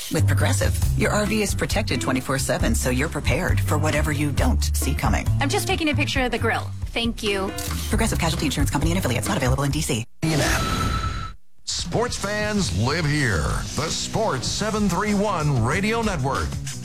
With Progressive, your RV is protected 24/7, so you're prepared for whatever you don't see coming. I'm just taking a picture of the grill. Thank you. Progressive Casualty Insurance Company and affiliates, not available in D.C. Sports fans live here. The Sports 731 Radio Network.